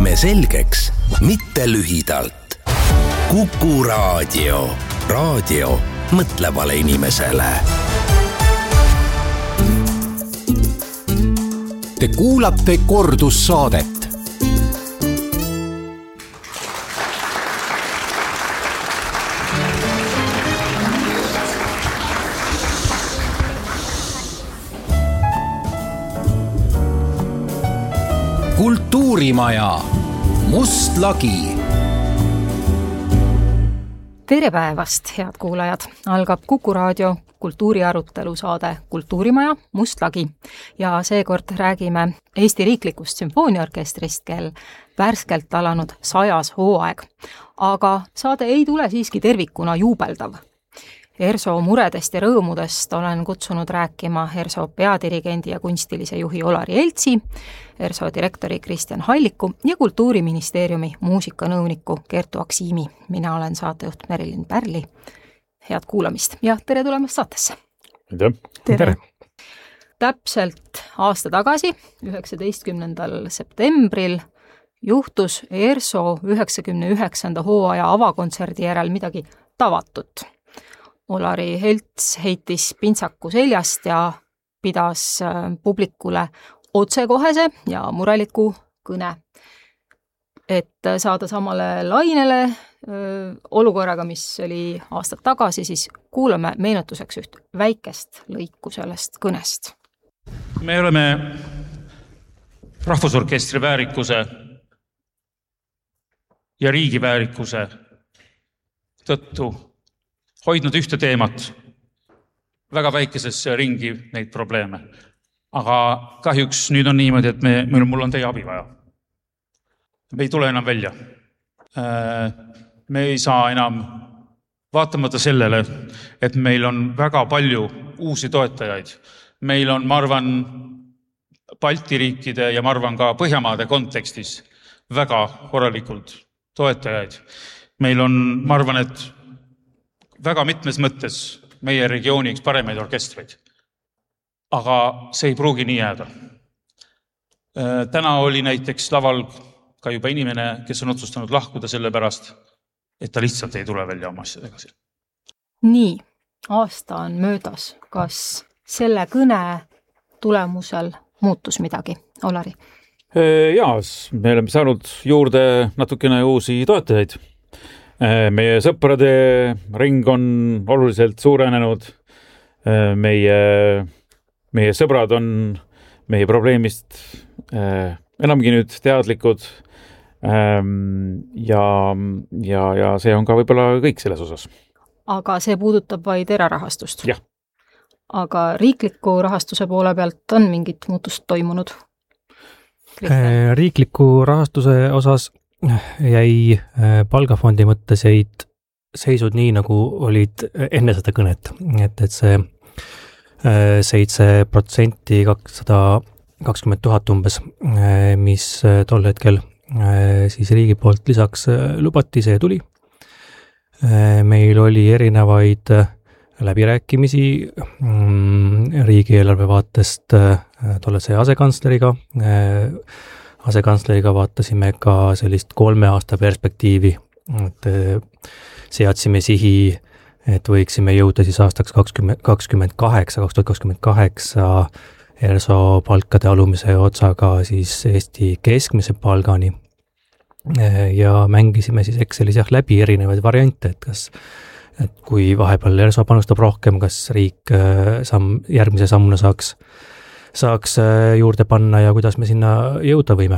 Teeme selgeks, mitte lühidalt. Kuku Raadio. Raadio mõtlevale inimesele. Te kuulate kordussaadet. Kultuurimaja. Must lagi. Tere päevast, head kuulajad! Algab Kuku Raadio kultuuriarutelu saade Kultuurimaja Must lagi ja seekord räägime Eesti Riiklikust Sümfooniaorkestrist, kel värskelt alanud 100. hooaeg. Aga saade ei tule siiski tervikuna juubeldav. ERSO muredest ja rõõmudest olen kutsunud rääkima ERSO peadirigendi ja kunstilise juhi Olari Eltsi, ERSO direktori Kristjan Halliku ja Kultuuriministeeriumi muusikanõuniku Kertu Aksiimi. Mina olen saatejuht Merilin Pärli. Head kuulamist ja tere tulemast saatesse! Tere! Täpselt aasta tagasi, 19. septembril, juhtus ERSO 99. hooaja avakontserdi järel midagi tavatut. Olari Elts heitis pintsaku seljast ja pidas publikule otsekohese ja mureliku kõne. Et saada samale lainele olukorraga, mis oli aastad tagasi, siis kuulame meenutuseks üht väikest lõiku sellest kõnest. Me oleme Rahvusorkestri väärikuse ja riigi väärikuse tõttu hoidnud ühte teemat, väga väikesesse ringi neid probleeme. Aga kahjuks nüüd on niimoodi, et mul on teie abi vaja. Me ei tule enam välja. Me ei saa enam, vaatamata sellele, et meil on väga palju uusi toetajaid. Meil on, ma arvan, Balti riikide ja ma arvan ka Põhjamaade kontekstis väga korralikult toetajaid. Meil on, ma arvan, et väga mitmes mõttes meie regiooniks paremaid orkestreid. Aga see ei pruugi nii jääda. Täna oli näiteks laval ka juba inimene, kes on otsustanud lahkuda selle pärast, et ta lihtsalt ei tule välja oma asjadega. Nii, aasta on möödas. Kas selle kõne tulemusel muutus midagi, Olari? Jaa, me oleme saanud juurde natukene uusi toetajaid. Meie sõprade ring on oluliselt suurenenud. Meie sõbrad on meie probleemist enamgi nüüd teadlikud ja see on ka võib-olla kõik selles osas. Aga see puudutab vaid erarahastust? Jah. Aga riikliku rahastuse poole pealt on mingit muutust toimunud? Riikliku rahastuse osas jäi palgafondi mõttes jäid seisud nii, nagu olid enne seda kõnet. Et see 7% 220 000 umbes, mis tol hetkel siis riigi poolt lisaks lubati, see tuli. Meil oli erinevaid läbirääkimisi riigieelarve vaatest tollase asekantsleriga vaatasime ka sellist 3 aasta perspektiivi, et seadsime sihi, et võiksime jõuda siis aastaks 2028 ERSO palkade alumise otsaga siis Eesti keskmise palgani ja mängisime siis Excelis läbi erinevaid variante, et kui vahepeal ERSO panustab rohkem, kas riik järgmise sammuna saaks juurde panna ja kuidas me sinna jõuda võime.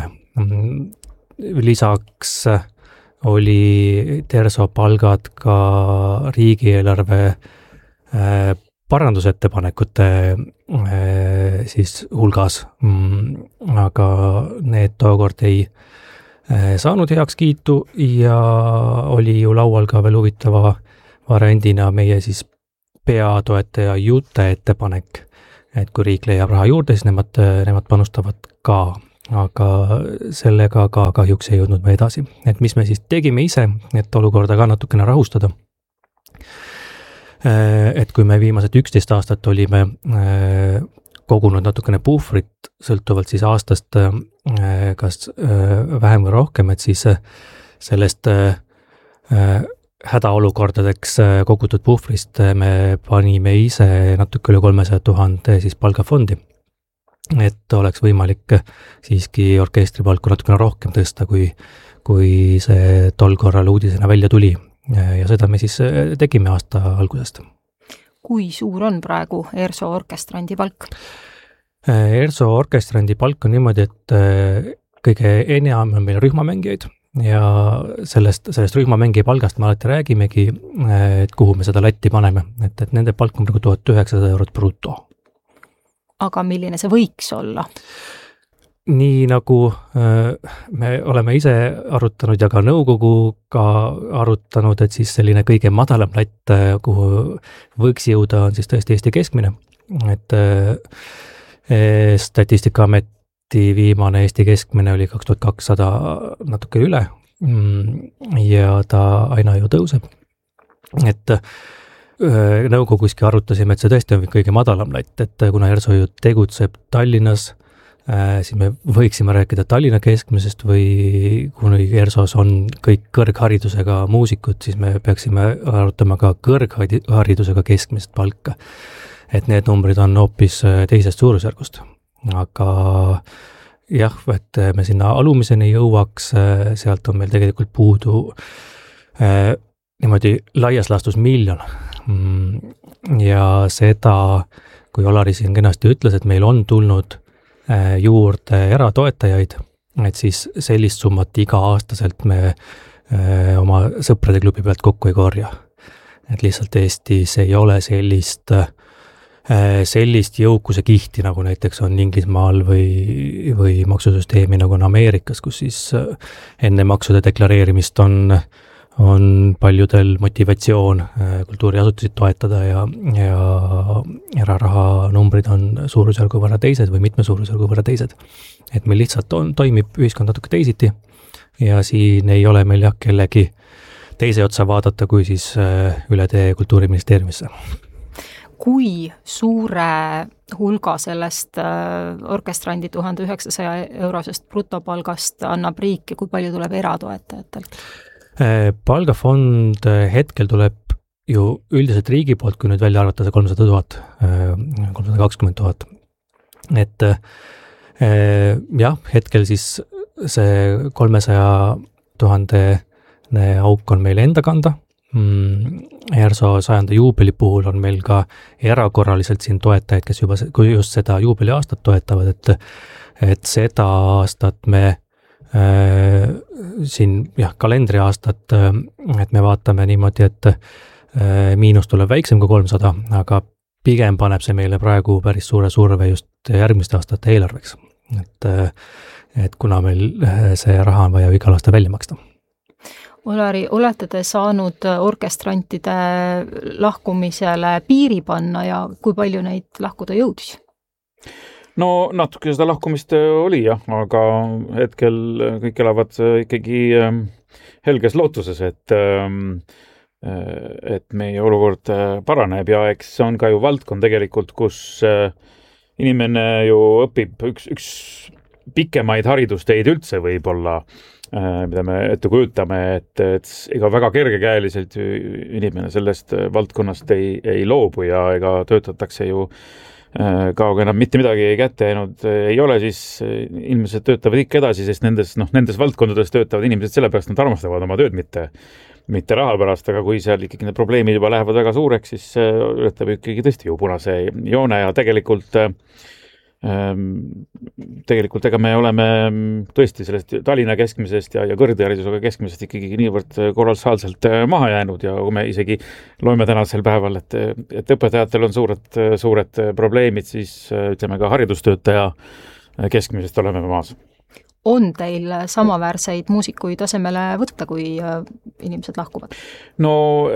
Lisaks oli ERSO palgad ka riigieelarve parandusettepanekute siis hulgas, aga need tookord ei saanud heaks kiitu ja oli ju laual ka veel huvitava variandina meie siis peatoetaja Jute ettepanek, et kui riik leiab raha juurde, siis nemad panustavad ka, aga sellega ka kahjuks ei jõudnud me edasi. Et mis me siis tegime ise, et olukorda ka natukene rahustada. Et kui me viimased 11 aastat olime kogunud natukene puhvrit, sõltuvalt siis aastast kas vähem või rohkem, et siis sellest hädaolukordadeks kogutud puhvrist me panime ise natuke üle 300 000 siis palgafondi, et oleks võimalik siiski orkestripalku natukene rohkem tõsta, kui see tol korral uudisena välja tuli. Ja seda me siis tegime aasta algusest. Kui suur on praegu ERSO orkestrandi palk? ERSO orkestrandi palk on niimoodi, et kõige enam on meil rühmamängijaid ja sellest rühmamängija palgast me alati räägimegi, et kuhu me seda latti paneme, et nende palk on praegu 1900 eurot bruto. Aga milline see võiks olla? Nii nagu me oleme ise arutanud ja ka nõukoguga arutanud, et siis selline kõige madalam latt, kuhu võiks jõuda, on siis tõesti Eesti keskmine. Et Statistikaameti viimane Eesti keskmine oli 2200 natuke üle ja ta aina ju tõuseb. Et nõukoguski arutasime, et see tõesti on kõige madalam latt, et kuna ERSO ju tegutseb Tallinnas, siis me võiksime rääkida Tallinna keskmisest või kui ERSOs on kõik kõrgharidusega muusikud, siis me peaksime arutama ka kõrgharidusega keskmist palka. Et need numbrid on hoopis teisest suurusjärgust. Aga jah, et me sinna alumiseni jõuaks, sealt on meil tegelikult puudu niimoodi laias laastus 1 miljon. Ja seda, kui Olari siin kenasti ütles, et meil on tulnud juurde eratoetajaid, et siis sellist summat iga aastaselt me oma sõprade klubi pealt kokku ei korja. Et lihtsalt Eestis ei ole sellist jõukuse kihti, nagu näiteks on Inglismaal või maksusüsteemi nagu on Ameerikas, kus siis enne maksude deklareerimist on paljudel motivatsioon kultuuriasutusid toetada ja eraraha numbrid on suurusjärgu võrra teised või mitme suurusjärgu võrra teised. Et meil lihtsalt toimib ühiskond natuke teisiti ja siin ei ole meil kellegi teise otsa vaadata, kui siis üle tee Kultuuriministeeriumisse. Kui suure hulga sellest orkestrandi 1900 eurosest brutopalgast annab riik ja kui palju tuleb eratoetajatelt? Palgafond hetkel tuleb ju üldiselt riigi poolt, kui nüüd välja arvata see 300 000, 320 000. Et jah, hetkel siis see 300 000 auk on meil enda kanda. ERSO 100. juubeli puhul on meil ka erakorraliselt siin toetajaid, kes juba just seda juubeli aastat toetavad, et seda aastat me siin kalendri aastat, et me vaatame niimoodi, et miinus tuleb väiksem kui 300, aga pigem paneb see meile praegu päris suure surve just järgmiste aastate eelarveks. Et kuna meil see raha on vaja igal aasta välja maksta. Olari, olete te saanud orkestrantide lahkumisele piiri panna ja kui palju neid lahkuda jõudis? No natuke seda lahkumist oli jah, aga hetkel kõik elavad ikkagi helges lootuses, et meie olukord paraneb ja eks see on ka ju valdkond tegelikult, kus inimene ju õpib üks pikemaid haridusteid üldse võib-olla, mida me ette kujutame, et ega väga kergekäeliselt inimene sellest valdkonnast ei loobu ja ega töötatakse ju kauge enam mitte midagi kätte jäänud ei ole, siis inimesed töötavad ikka edasi, sest nendes valdkondades töötavad inimesed sellepärast, nad armastavad oma tööd, mitte raha pärast, aga kui seal ikkagi need probleemid juba lähevad väga suureks, siis ületab ikkagi tõesti ju punase joone ja tegelikult ega me oleme tõesti sellest Tallinna keskmisest ja kõrgharidusega keskmisest ikkagi niivõrd kolossaalselt maha jäänud ja kui me isegi loeme tänasel päeval, et õpetajatel on suured probleemid, siis ütleme ka haridustöötaja keskmisest oleme maas. On teil samaväärseid muusikuid asemele võtta, kui inimesed lahkuvad? No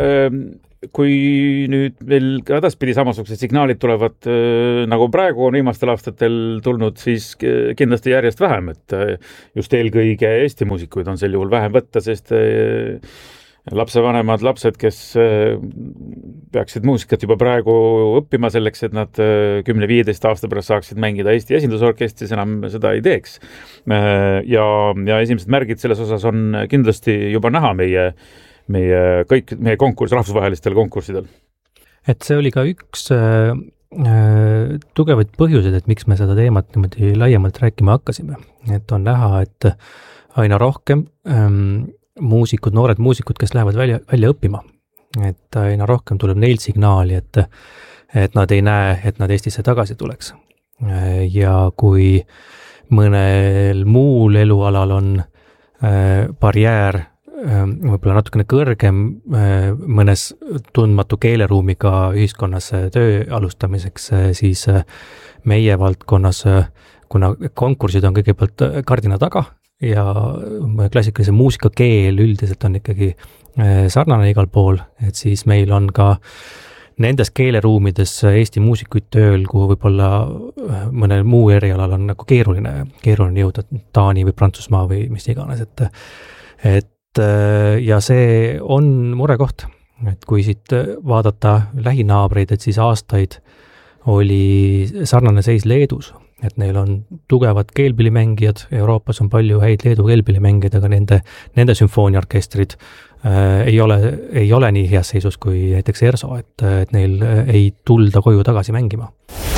kui nüüd veel edaspidi samasugused signaalid tulevad, nagu praegu on viimastel aastatel tulnud, siis kindlasti järjest vähem, et just eelkõige Eesti muusikuid on sel juhul vähem võtta, sest lapsevanemad, lapsed, kes peaksid muusikat juba praegu õppima selleks, et nad 10-15 aasta pärast saaksid mängida Eesti esindusorkestris, enam seda ei teeks. Ja esimesed märgid selles osas on kindlasti juba näha meie konkurss, rahvusvahelistel konkurssidel. Et see oli ka üks tugevaid põhjuseid, et miks me seda teemat niimoodi laiemalt rääkima hakkasime. Et on näha, et aina rohkem noored muusikud, kes lähevad välja õppima. Et aina rohkem tuleb neil signaali, et nad ei näe, et nad Eestisse tagasi tuleks. Ja kui mõnel muul elualal on barjäär võib-olla natukene kõrgem mõnes tundmatu keeleruumiga ühiskonnas töö alustamiseks, siis meie valdkonnas, kuna konkursid on kõigepealt kardina taga ja klassikalise muusika keel üldiselt on ikkagi sarnane igal pool, et siis meil on ka nendes keeleruumides Eesti muusikuid tööl, kuhu võib-olla mõnel muu erialal on nagu keeruline jõuda, Taani või Prantsusmaa või mis iganes, et ja see on murekoht, et kui siit vaadata lähinaabreid, et siis aastaid oli sarnane seis Leedus, et neil on tugevad keelpillimängijad, Euroopas on palju häid Leedu keelpillimängijad, aga nende sümfooniaorkestrid ei ole nii heas seisus kui näiteks ERSO, et neil ei tulda koju tagasi mängima.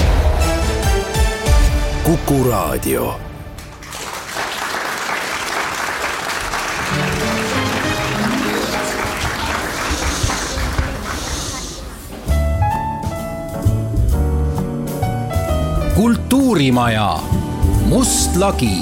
Kuku Raadio. Kultuurimaja Must lagi.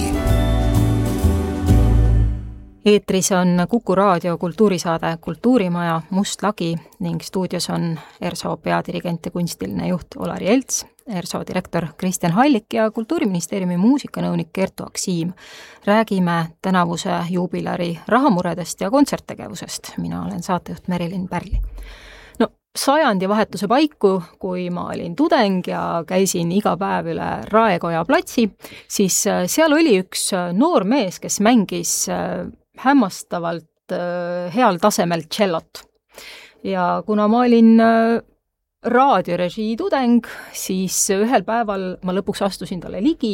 Eetris on Kuku Raadio kultuurisaade Kultuurimaja Must lagi ning stuudios on ERSO peadirigent ja kunstiline juht Olari Elts, ERSO direktor Kristjan Hallik ja Kultuuriministeeriumi muusikanõunik Kertu Aksiim. Räägime tänavuse juubilari rahamuredest ja kontserttegevusest. Mina olen saatejuht Merilin Pärli. Sajandi vahetuse paiku, kui ma olin tudeng ja käisin iga päev üle Raekoja platsi, siis seal oli üks noor mees, kes mängis hämmastavalt heal tasemel tšellot. Ja kuna ma olin raadiorežii tudeng, siis ühel päeval ma lõpuks astusin talle ligi,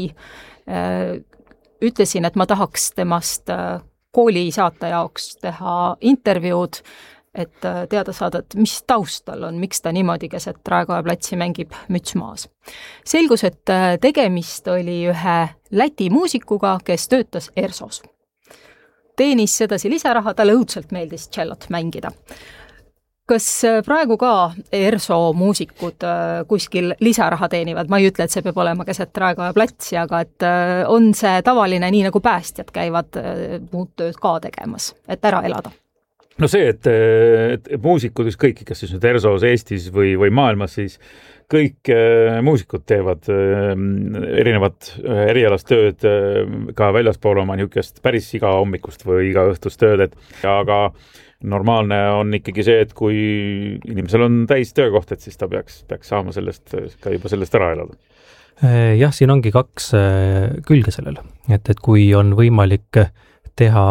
ütlesin, et ma tahaks temast kooli saate jaoks teha intervjuud, et teada saada, et mis taust tal on, miks ta niimoodi keset Raekoja platsi mängib müts maas. Selgus, et tegemist oli ühe Läti muusikuga, kes töötas ERSOs. Teenis sedasi lisaraha, talle õudselt meeldis tšellot mängida. Kas praegu ka ERSO muusikud kuskil lisaraha teenivad? Ma ei ütle, et see peab olema keset Raekoja platsi, aga et on see tavaline, nii nagu päästjad käivad muud tööd ka tegemas, et ära elada? No see, et muusikud ükskõik, kas siis nüüd ERSOs Eestis või maailmas, siis kõik muusikud teevad erinevat erialast tööd ka väljaspool oma niisugust päris iga hommikust või iga õhtust tööd, aga normaalne on ikkagi see, et kui inimesel on täis töökoht, et siis ta peaks saama sellest ära elada. Jah, siin ongi kaks külge sellele, et kui on võimalik teha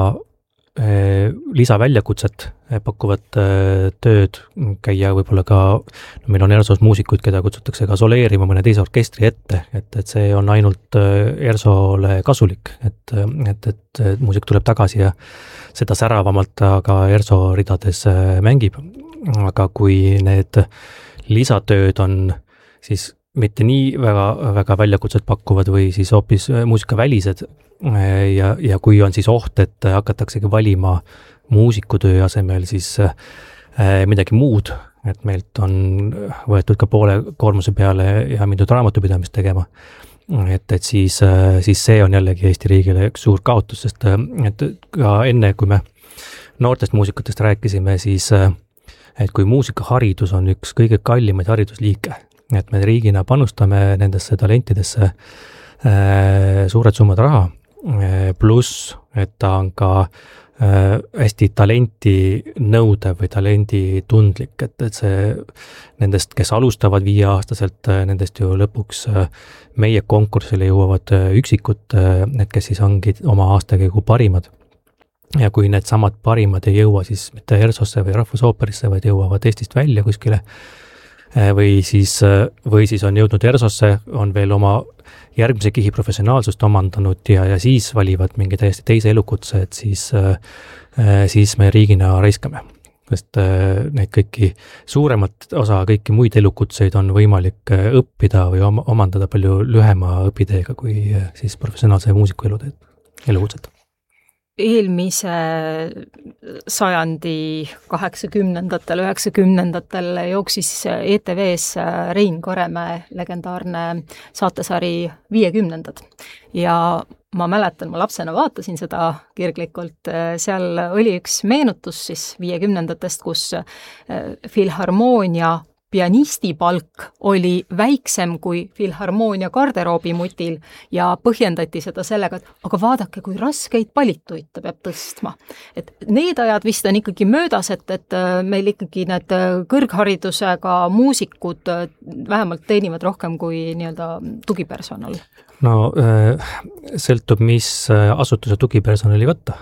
lisaväljakutset pakkuvat tööd, käia võib-olla ka, meil on ERSOs muusikuid, keda kutsutakse ka soleerima mõne teise orkestri ette, et see on ainult ERSOle kasulik, et muusik tuleb tagasi ja seda säravamalt aga ERSO ridades mängib, aga kui need lisatööd on siis mitte nii väga väljakutset pakkuvad või siis hoopis muusikavälised ja kui on siis oht, et hakataksegi valima muusikutöö asemel siis midagi muud, et meilt on võetud ka poole koormuse peale ja mindud raamatupidamist tegema, et siis see on jällegi Eesti riigile üks suur kaotus, sest et ka enne, kui me noortest muusikutest rääkisime, siis et kui muusikaharidus on üks kõige kallimaid haridusliike, et me riigina panustame nendesse talentidesse suured summad raha, pluss, et ta on ka hästi talenti nõudev või talenti tundlik, et see nendest, kes alustavad 5-aastaselt, nendest ju lõpuks meie konkursile jõuavad üksikud, need, kes siis ongi oma aastakäigu parimad. ja kui need samad parimad ei jõua siis mitte ERSO-sse või Rahvusooperisse, vaid jõuavad Eestist välja kuskile, või siis on jõudnud ERSO-sse, on veel oma järgmise kihi professionaalsust omandanud ja siis valivad mingi täiesti teise elukutse, et siis me riigina raiskame. Sest neid kõiki suuremat osa, kõiki muid elukutseid on võimalik õppida või omandada palju lühema õpiteega kui siis professionaalse muusiku elukutset. Eelmise sajandi 80-ndatel, 90-ndatel jooksis ETV-s Rein Koremäe legendaarne saatesari 50-ndad ja ma mäletan, ma lapsena vaatasin seda kirglikult, seal oli üks meenutus siis 50-ndatest, kus filharmoonia pianisti palk oli väiksem kui filharmoonia garderoobimutil ja põhjendati seda sellega, et aga vaadake, kui raskeid palituid ta peab tõstma. Et need ajad vist on ikkagi möödas, et meil ikkagi need kõrgharidusega muusikud vähemalt teenivad rohkem kui nii-öelda tugipersonal. No sõltub, mis asutuse tugipersonali võtta.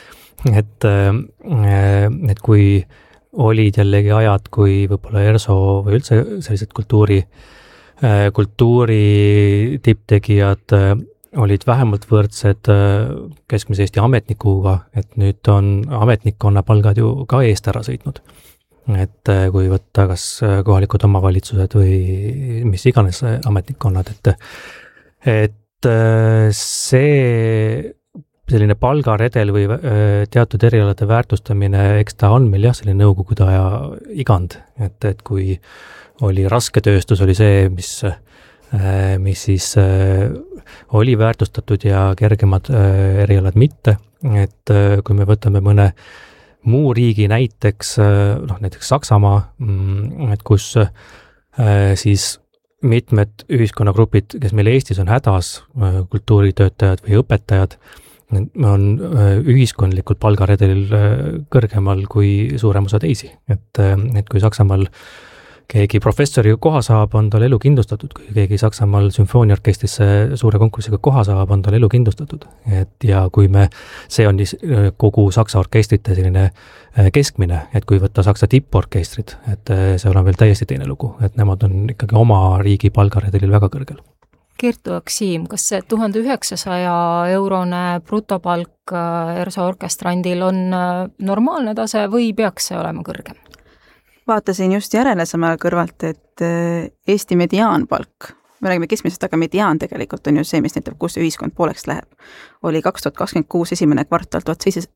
Et kui olid jällegi ajad, kui võib-olla ERSO või üldse sellised kultuuri tipptegijad olid vähemalt võrdsed keskmise Eesti ametnikuga, et nüüd on ametnikkonna palgad ju ka eest ära sõitnud. Et kui võtta kas kohalikud omavalitsused või mis iganes ametnikkonnad, et see selline palgaredel või teatud erialade väärtustamine, eks ta on meil jah, selline nõukogude aja igand, et kui oli rasketööstus, oli see, mis siis oli väärtustatud ja kergemad erialad mitte, et kui me võtame mõne muu riigi näiteks, näiteks Saksamaa, et kus siis mitmed ühiskonnagrupid, kes meil Eestis on hädas, kultuuritöötajad või õpetajad, on ühiskondlikult palgaredelil kõrgemal kui suurem osa teisi. Et kui Saksamaal keegi professori koha saab, on tal elu kindlustatud. Kui keegi Saksamaal sümfooniaorkestrisse suure konkursiga koha saab, on tal elu kindlustatud. Ja kui see on kogu Saksa orkestrite selline keskmine, et kui võtta Saksa tipporkestrid, et seal on veel täiesti teine lugu, et nemad on ikkagi oma riigi palgaredelil väga kõrgel. Kertu Aksim, kas see 1900-eurone brutopalk ERSO orkestrandil on normaalne tase või peaks see olema kõrgem? Vaatasin just järele samal kõrvalt, et Eesti mediaanpalk, me räägime keskmisest, aga mediaan tegelikult on ju see, mis näitab, kus ühiskond pooleks läheb, oli 2026 esimene kvartal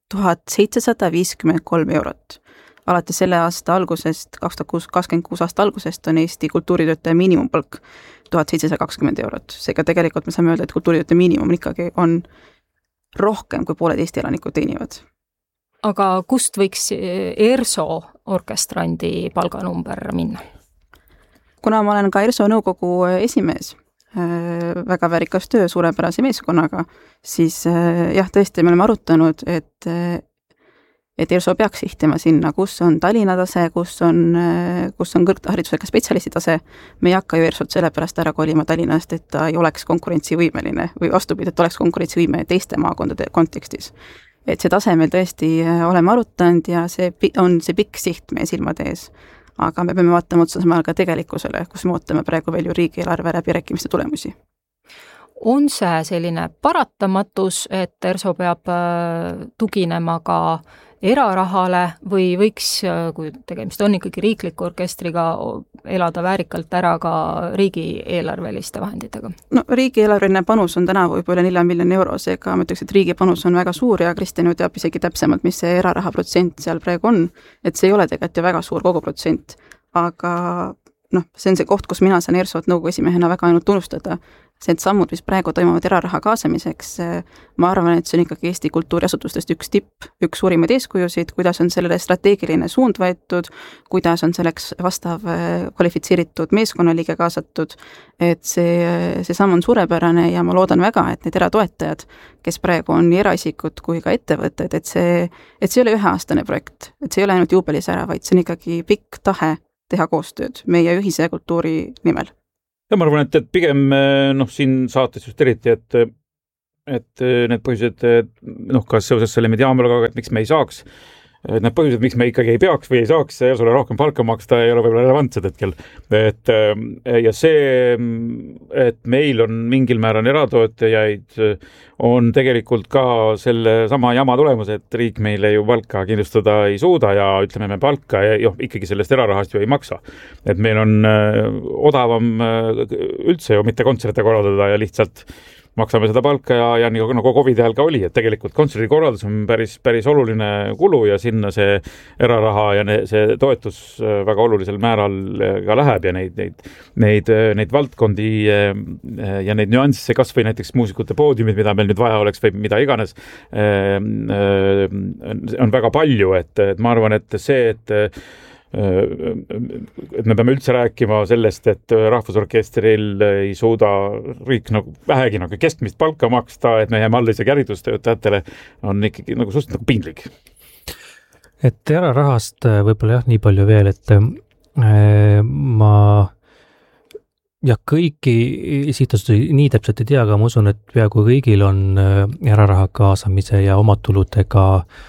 1753 eurot. Alates selle aasta algusest, 2026 aasta algusest on Eesti kultuuritöötaja miinimumpalk 1720 eurot. Seega tegelikult me saame öelda, et kultuuritöötaja miinimum ikkagi on rohkem kui pooled Eesti elanikud teenivad. Aga kust võiks ERSO orkestrandi palganumber minna? Kuna ma olen ka ERSO nõukogu esimees, väga väärikas töö suurepärase meeskonnaga, siis jah, tõesti me oleme arutanud, et ERSO peaks sihtima sinna, kus on Tallinna tase, kus on kõrgharidusega spetsialisti tase. Me ei hakka ju ERSO-t sellepärast ära kolima Tallinnast, et ta ei oleks konkurentsivõimeline või vastupidi, et oleks konkurentsivõimeline teiste maakondade kontekstis. Et see tase meil tõesti oleme arutanud ja see on see pikk siht meie silmade ees. Aga me peame vaatama otsasamal ka tegelikkusele, kus me ootame praegu veel ju riigieelarve läbirääkimiste tulemusi. On see selline paratamatus, et ERSO peab tuginema ka erarahale või võiks, kui tegemist on ikkagi riikliku orkestriga, elada väärikalt ära ka riigieelarveliste vahenditega? No riigieelarveline panus on tänavu juba üle 4 miljoni euro, seega ma ütleks, et riigi panus on väga suur ja Kristjan ju teab isegi täpsemalt, mis see eraraha protsent seal praegu on, et see ei ole tegelikult ju väga suur kogu protsent, aga see on see koht, kus mina saan ERSO-t nõukogu esimehena väga ainult tunnustada. See sammud, mis praegu toimuvad eraraha kaasamiseks, ma arvan, et see on ikkagi Eesti kultuuriasutustest üks tipp, üks suurimaid eeskujusid, kuidas on sellele strateegiline suund võetud, kuidas on selleks vastav kvalifitseeritud meeskonnaliige kaasatud, et see samm on suurepärane ja ma loodan väga, et need eratoetajad, kes praegu on nii eraisikud kui ka ettevõtted, et see ei ole üheaastane projekt, et see ei ole ainult juubelis ära, vaid see on ikkagi pikk tahe teha koostööd meie ühise kultuuri nimel. Ja ma arvan, et pigem siin saates just eriti, et need põhjused, kas seoses selle mediaanpalgaga, et miks me ei saaks, need põhjused, miks me ikkagi ei peaks või ei saaks ERSO-le rohkem palka maksta, ei ole võib-olla relevantsed hetkel. Ja see, et meil on mingil määral eratoetajaid, on tegelikult ka selle sama jama tulemus, et riik meile ju palka kindlustada ei suuda ja ütleme, me palka ikkagi sellest erarahast ju ei maksa. Et meil on odavam üldse ju mitte kontserte korraldada ja lihtsalt maksame seda palka ja nagu COVID ajal ka oli, et tegelikult kontserdikorraldus on päris oluline kulu ja sinna see eraraha ja see toetus väga olulisel määral ka läheb ja neid valdkondi ja neid nüansse, kas või näiteks muusikute poodiumid, mida meil nüüd vaja oleks või mida iganes, on väga palju, et ma arvan, et see, et me peame üldse rääkima sellest, et rahvusorkestril ei suuda riik vähegi keskmist palka maksta, et me jääme alla isegi haridustöötajatele, on ikkagi suhteliselt piinlik. Et erarahast võib-olla nii palju veel, et ma kõiki sihtasutusi nii täpselt ei tea, aga ma usun, et peaaegu kõigil on eraraha kaasamise ja omatuludega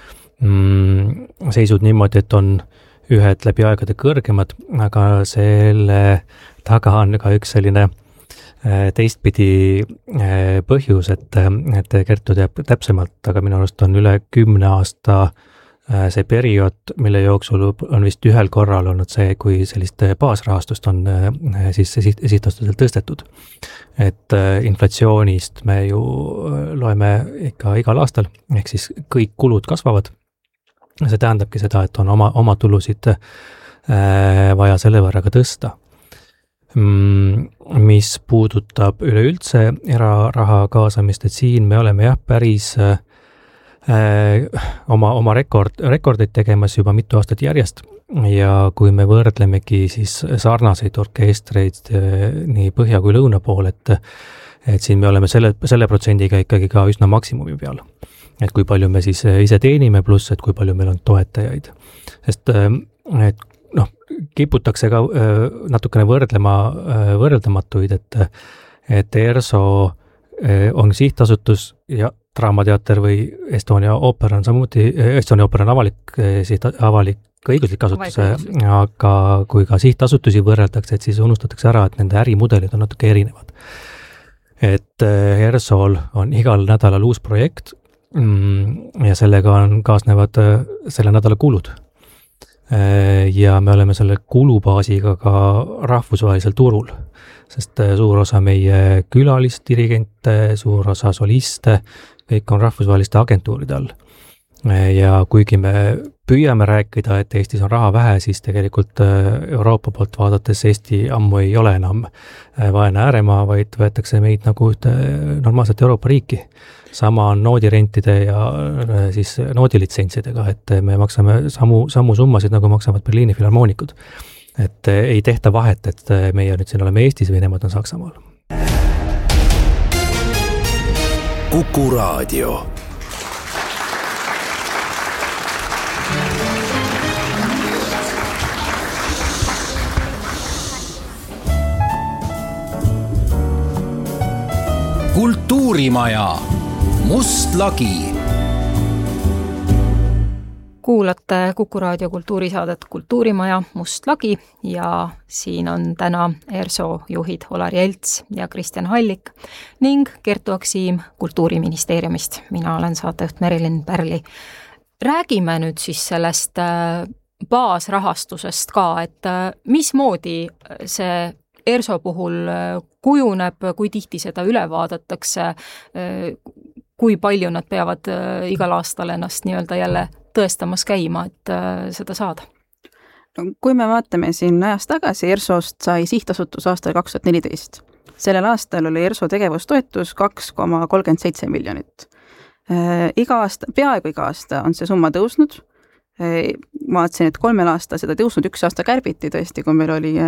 seisud niimoodi, et on ühed läbi aegade kõrgemad, aga selle taga on ka üks selline teistpidi põhjus, et Kertu teab täpsemalt, aga minu arust on üle 10 aasta see periood, mille jooksul on vist ühel korral olnud see, kui sellist baasrahastust on siis sihtasutusel tõstetud. Et inflatsioonist me ju loeme ikka igal aastal, ehk siis kõik kulud kasvavad. See tähendabki seda, et on oma tulusid vaja selle võrra ka tõsta. Mis puudutab üleüldse eraraha kaasamist, et siin me oleme päris oma rekordeid tegemas juba mitu aastat järjest ja kui me võrdlemegi siis sarnaseid orkestreid nii põhja kui lõuna pool, et siin me oleme selle protsendiga ikkagi ka üsna maksimumi peal. Et kui palju me siis ise teenime, pluss, et kui palju meil on toetajaid. Sest kiputakse ka natukene võrdlematuid, et ERSO on sihtasutus ja Draamateater või Estonia Ooper on samuti, Estonia Ooper on avalik õiguslik asutus, aga kui ka sihtasutusi võrreldakse, et siis unustatakse ära, et nende ärimudelid on natuke erinevad. Et ERSO-l on igal nädalal uus projekt, ja sellega kaasnevad selle nädala kulud. Ja me oleme selle kulubaasiga ka rahvusvahelisel turul, sest suur osa meie külalisdirigente, suur osa soliste, kõik on rahvusvaheliste agentuuride all. Ja kuigi me püüame rääkida, et Eestis on raha vähe, siis tegelikult Euroopa poolt vaadates Eesti ammu ei ole enam vaene ääremaa, vaid võetakse meid nagu ühte normaalset Euroopa riiki. Sama on noodirentide ja siis noodilitsentsidega, et me maksame samu summasid, nagu maksavad Berliini filharmoonikud. Et ei tehta vahet, et meie nüüd siin oleme Eestis või nemad on Saksamaal. Kuku Raadio. Kultuurimaja Must lagi. Kuulate Kuku Raadio kultuurisaadet Kultuurimaja Must lagi ja siin on täna ERSO juhid Olar Jelts ja Kristjan Hallik ning Kertu Aksiim Kultuuriministeeriumist. Mina olen saatejuht Merilin Pärli. Räägime nüüd siis sellest baasrahastusest ka, et mismoodi see ERSO puhul kujuneb, kui tihti seda üle vaadatakse, kui palju nad peavad igal aastal ennast nii-öelda jälle tõestamas käima, et seda saada? Kui me vaatame siin ajast tagasi, ERSO-st sai sihtasutus aastal 2014. Sellel aastal oli ERSO tegevustoetus 2,37 miljonit. Peaaegu iga aasta on see summa tõusnud. Ma vaatasin, et 3 aasta seda tõusnud, 1 aasta kärbiti tõesti, kui meil oli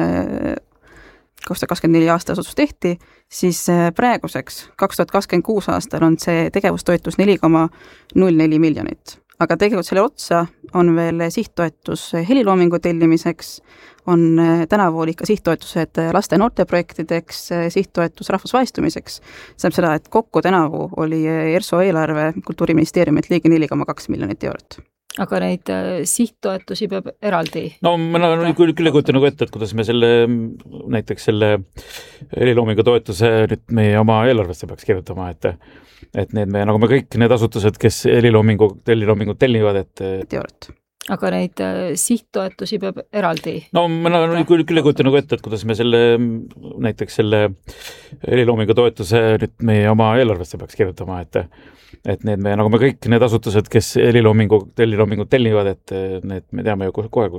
2024 aastas otsus tehti, siis praeguseks 2026 aastal on see tegevustoetus 4,04 miljonit. aga tegelikult selle otsa on veel sihttoetus heliloomingu tellimiseks, on tänavu oli ikka sihttoetused laste- ja noorteprojektideks, sihttoetus rahvusvaistumiseks. See on seda, et kokku tänavu oli ERSO eelarve Kultuuriministeeriumilt ligi 4,2 miljonit eurot. Aga neid sihttoetusi peab eraldi? No ma küll ei kujuta nagu ette, et kuidas me näiteks selle heliloomingu toetuse nüüd meie oma eelarvesse peaks kirjutama, et nagu me kõik need asutused, kes heliloomingu tellivad, et eurot. Aga neid sihttoetusi peab eraldi? No ma küll ei kujuta nagu ette, et kuidas me näiteks selle heliloomingu toetuse nüüd meie oma eelarvesse peaks kirjutama, et nagu me kõik need asutused, kes heliloomingu tellivad, et me teame ju kohe,